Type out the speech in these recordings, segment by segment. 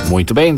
Muito bem,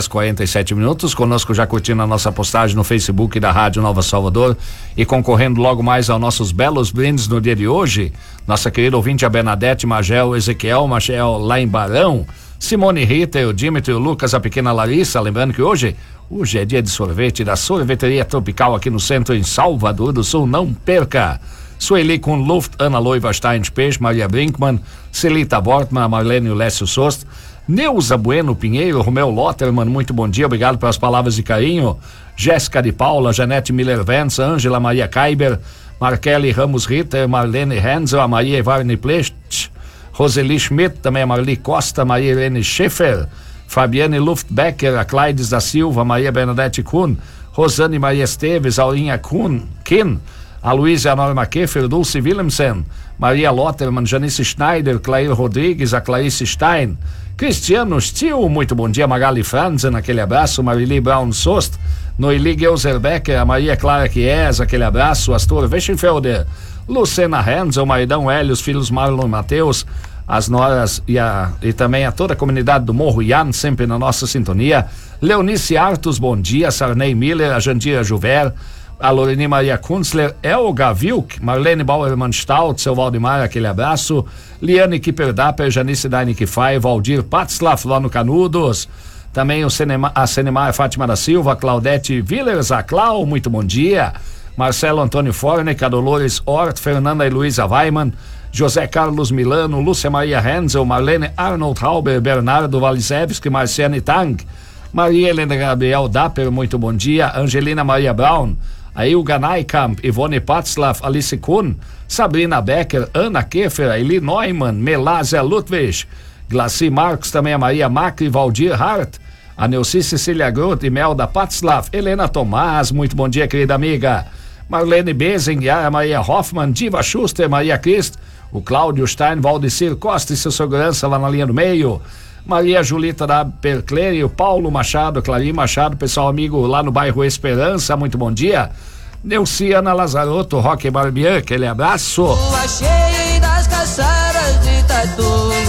10h47, conosco já curtindo a nossa postagem no Facebook da Rádio Nova Salvador e concorrendo logo mais aos nossos belos brindes no dia de hoje, nossa querida ouvinte a Bernadette, Magel, Ezequiel, lá em Barão, Simone Ritter, o Dimitri, o Lucas, a pequena Larissa, lembrando que hoje é dia de sorvete da Sorveteria Tropical aqui no centro em Salvador do Sul, não perca! Sueli com Luft, Ana Loiva Stein Peixe, Maria Brinkmann, Celita Bortmann, Marlene Ulécio Sost, Neuza Bueno Pinheiro, Romeu Lotterman, muito bom dia, obrigado pelas palavras de carinho. Jéssica de Paula, Janete Miller Vance, Ângela Maria Kaiber, Markelly Ramos Ritter, Marlene Hensel, a Maria Evarne Plecht, Roseli Schmidt, também a Marli Costa, Maria Helene Schiffer, Fabiane Luftbecker, a Clydes da Silva, Maria Bernadette Kuhn, Rosane Maria Esteves, Aurinha Kuhn, a Luísa Norma Keffer, Dulce Willemsen, Maria Lotterman, Janice Schneider, Clair Rodrigues, a Clarice Stein, Cristiano Stil, muito bom dia, Magali Franzen, aquele abraço, Marili Brown Sost, Noeli Geuserbecker, a Maria Clara Chies, aquele abraço, Astor Weschenfelder, Lucena Hensel, Maridão Hélio, os filhos Marlon e Mateus, as noras e também a toda a comunidade do Morro Ian, sempre na nossa sintonia, Leonice Artus, bom dia, Sarney Miller, a Jandira Juver, a Loreni Maria Kunzler, Elga Vilk, Marlene Bauermann Stout, seu Valdemar, aquele abraço, Liane Kipperdapper, Janice Dainick Fai, Valdir Patzlaff, lá no Canudos, também a Senemar Fátima da Silva, Claudete Villers, a Clau, muito bom dia, Marcelo Antônio Fornek, a Dolores Hort, Fernanda e Luísa Weimann, José Carlos Milano, Lúcia Maria Hensel, Marlene Arnold Halber, Bernardo Walisewski, Marciane Tang, Maria Helena Gabriel Dapper, muito bom dia, Angelina Maria Brown, a Ilga Neikamp, Ivone Patzlaff, Alice Kuhn, Sabrina Becker, Ana Keffer, Eli Neumann, Melásia Ludwig, Glaci Marcos, também a Maria Macri, Valdir Hart, a Neuci Cecília Groth, Imelda Patzlaff, Helena Tomás, muito bom dia, querida amiga, Marlene Bezing, a Maria Hoffmann, Diva Schuster, Maria Christ, o Cláudio Stein, Valdecir Costa e seu segurança lá na linha do meio, Maria Julita da Perclere, o Paulo Machado, Clarim Machado, pessoal amigo lá no bairro Esperança, muito bom dia. Neuciana Lazarotto, Roque Barbier, aquele abraço. Rua cheia das caçaras de tatu,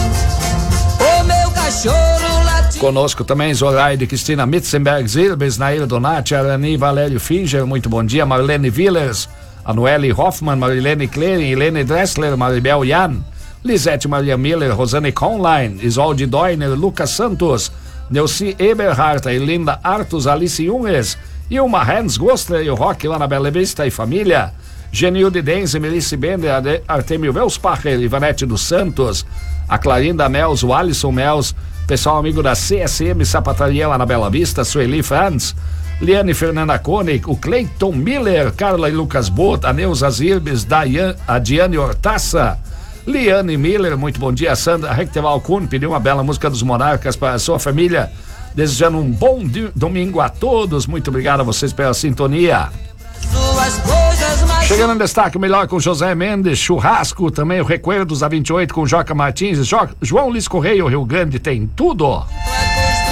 o meu cachorro late. Conosco também Zoraide Cristina Mitzenberg Zirbes, Nair Donati, Arani Valério Finger, muito bom dia. Marlene Villers, a Noelle Hoffmann, Marilene Klein, Helene Dressler, Maribel Jan, Lisete Maria Miller, Rosane Conline, Isolde Doiner, Lucas Santos, Neuci Eberhardt, Elinda Artus, Alice Junges, Ilma Hans Gostler e o Rock lá na Bela Vista e família, Genilde Denze, Melissa Bender, Artemio Welspacher, Ivanete dos Santos, a Clarinda Mels, o Alisson Mels, pessoal amigo da CSM Sapataria lá na Bela Vista, Sueli Franz, Liane Fernanda Koenig, o Cleiton Miller, Carla e Lucas Bot, a Neuza Zirbes, a Diane Hortaça, Liane Miller, muito bom dia. Sandra Recteval Kuhn pediu uma bela música dos Monarcas para a sua família, desejando um bom domingo a todos. Muito obrigado a vocês pela sintonia. Chegando em destaque, o melhor com José Mendes, churrasco, também o Recuerdos da 28 com Joca Martins, João Luiz Correia, o Rio Grande tem tudo.